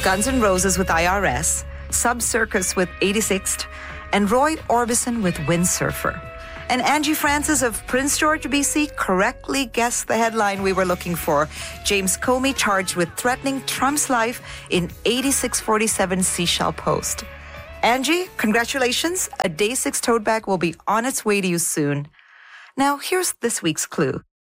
Guns N' Roses with IRS, Sub Circus with 86th, and Roy Orbison with Windsurfer. And Angie Francis of Prince George, BC, correctly guessed the headline we were looking for. James Comey charged with threatening Trump's life in 8647 Seashell Post. Angie, congratulations. A Day 6 tote bag will be on its way to you soon. Now, here's this week's clue.